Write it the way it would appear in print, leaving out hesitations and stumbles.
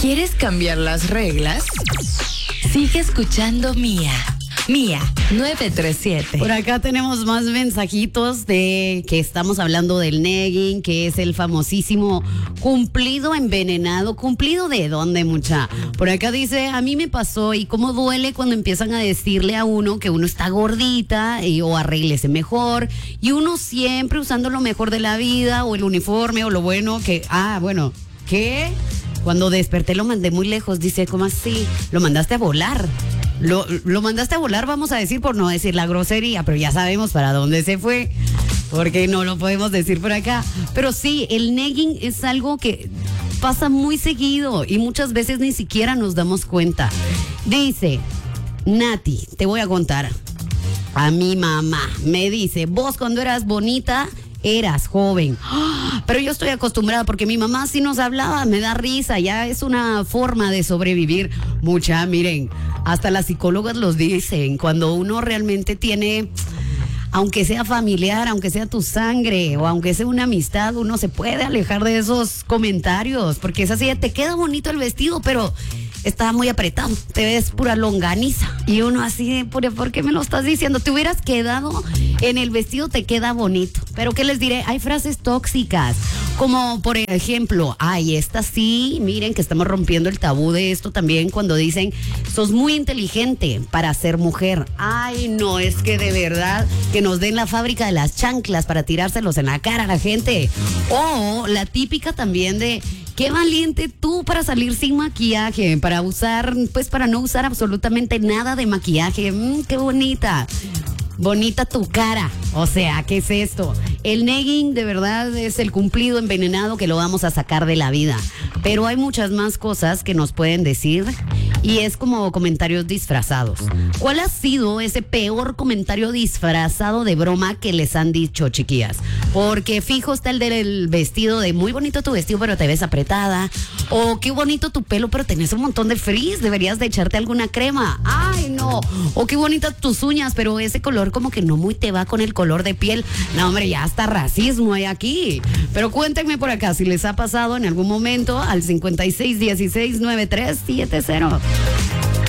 ¿Quieres cambiar las reglas? Sigue escuchando Mía 937. Por acá tenemos más mensajitos de que estamos hablando del negging, que es el famosísimo cumplido envenenado. ¿Cumplido de dónde, mucha? Por acá dice, a mí me pasó y cómo duele cuando empiezan a decirle a uno que uno está gordita o arréglese mejor, y uno siempre usando lo mejor de la vida o el uniforme o lo bueno que... bueno, ¿qué? Cuando desperté lo mandé muy lejos, dice, ¿cómo así? Lo mandaste a volar. Lo mandaste a volar, vamos a decir, por no decir la grosería, pero ya sabemos para dónde se fue, porque no lo podemos decir por acá. Pero sí, el negging es algo que pasa muy seguido y muchas veces ni siquiera nos damos cuenta. Dice, Nati, te voy a contar. A mi mamá me dice, vos cuando eras bonita... eras joven. Pero yo estoy acostumbrada porque mi mamá sí nos hablaba, me da risa, ya es una forma de sobrevivir. Mucha, miren, hasta las psicólogas los dicen, cuando uno realmente tiene, aunque sea familiar, aunque sea tu sangre o aunque sea una amistad, uno se puede alejar de esos comentarios, porque es así, te queda bonito el vestido, pero... está muy apretado, te ves pura longaniza. Y uno así, ¿por qué me lo estás diciendo? Te hubieras quedado en el vestido, te queda bonito. Pero ¿qué les diré? Hay frases tóxicas, como por ejemplo, esta sí, miren que estamos rompiendo el tabú de esto también, cuando dicen, sos muy inteligente para ser mujer. Ay, no, es que de verdad, que nos den la fábrica de las chanclas para tirárselos en la cara a la gente. O la típica también de... qué valiente tú para salir sin maquillaje, para no usar absolutamente nada de maquillaje. Qué bonita. Bonita tu cara. O sea, ¿qué es esto? El negging de verdad es el cumplido envenenado que lo vamos a sacar de la vida. Pero hay muchas más cosas que nos pueden decir y es como comentarios disfrazados. ¿Cuál ha sido ese peor comentario disfrazado de broma que les han dicho, chiquillas? Porque fijo está el del vestido, de muy bonito tu vestido pero te ves apretada, o qué bonito tu pelo pero tenés un montón de frizz, deberías de echarte alguna crema. Ay, no. O qué bonitas tus uñas, pero ese color como que no muy te va con el color de piel. No, hombre, ya hasta racismo hay aquí. Pero cuéntenme por acá si les ha pasado en algún momento al 56169370.